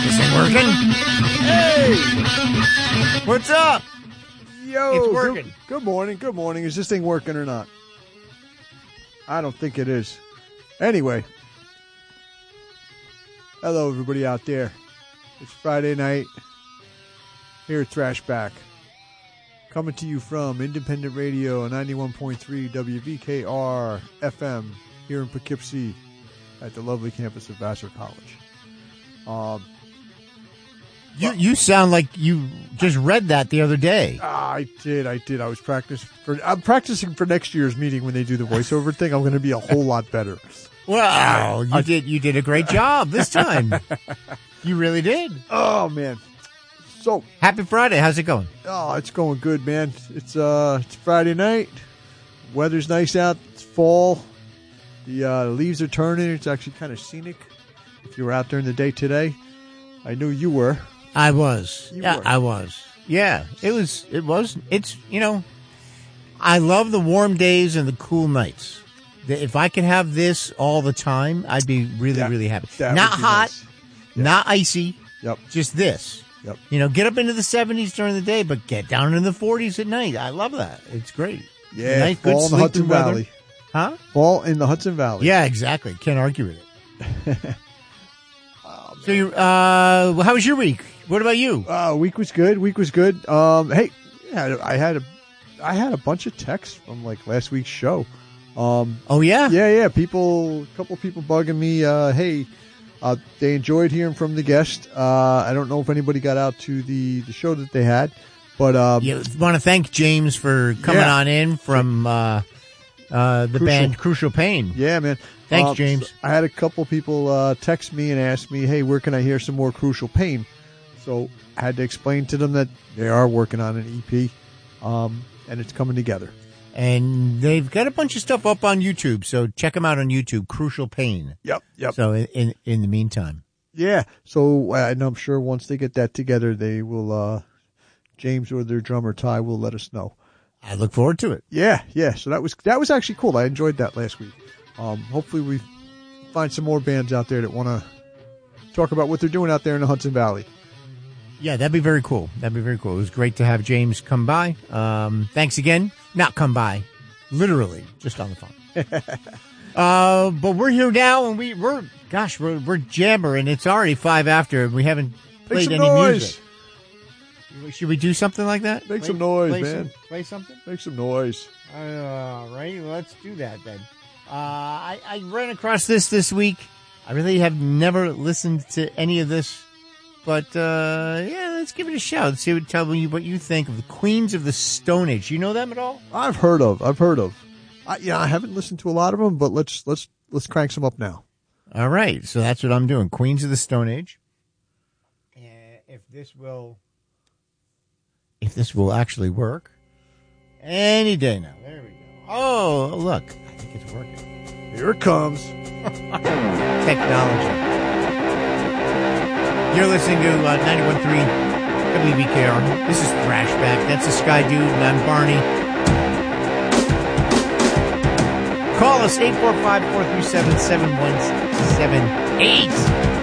this thing working? Hey! What's up? Yo! It's working. Good morning. Good morning. Is this thing working or not? I don't think it is. Anyway. Hello, everybody out there. It's Friday night. Here at Thrashback. Coming to you from Independent Radio 91.3 WVKR FM here in Poughkeepsie at the lovely campus of Vassar College. You sound like you just read that the other day. I did. I'm practicing for next year's meeting when they do the voiceover thing. I'm going to be a whole lot better. Well, you did a great job this time. You really did. Oh man. So happy Friday. How's it going? Oh, it's going good, man. It's Friday night. Weather's nice out. It's fall. The leaves are turning. It's actually kind of scenic. If you were out during the day today, I knew you were. I was. You yeah, were. I was. Yeah, it was. It's, I love the warm days and the cool nights. If I could have this all the time, I'd be really, really happy. Not hot, nice. Yeah. not icy. Yep. Just this. Yep. Get up into the 70s during the day, but get down into the 40s at night. I love that. It's great. Yeah. Nice, fall good in the Hudson weather. Valley. Huh? Fall in the Hudson Valley. Yeah, exactly. Can't argue with it. So, how was your week? What about you? Week was good. Hey, I had a bunch of texts from like last week's show. Oh yeah, yeah. A couple people bugging me. Hey, they enjoyed hearing from the guest. I don't know if anybody got out to the show that they had, but you want to thank James for coming on in from the band Crucial Pain. Yeah, man. Thanks, James. So I had a couple people text me and ask me, hey, where can I hear some more Crucial Pain? So I had to explain to them that they are working on an EP, and it's coming together. And they've got a bunch of stuff up on YouTube, so check them out on YouTube, Crucial Pain. Yep. So in the meantime. Yeah, so and I'm sure once they get that together, they will, James or their drummer, Ty, will let us know. I look forward to it. Yeah, so that was actually cool. I enjoyed that last week. Hopefully we find some more bands out there that want to talk about what they're doing out there in the Hudson Valley. Yeah, that'd be very cool. It was great to have James come by. Thanks again. Not come by, literally, just on the phone. But we're here now, and we're jammering. It's already 5 after, and we haven't played any music. Should we do something like that? Make some noise, man. Play something? Make some noise. All right, let's do that then. I ran across this week. I really have never listened to any of this, but let's give it a shout. Tell me what you think of the Queens of the Stone Age. You know them at all? I've heard of. I haven't listened to a lot of them, but let's crank some up now. All right, so that's what I'm doing. Queens of the Stone Age. If this will actually work, any day now. There we go. Oh, look. I think it's working. Here it comes. Technology. You're listening to 91.3 WVKR. This is Thrashback. That's the Sky Dude, and I'm Barney. Call us 845-437-7178.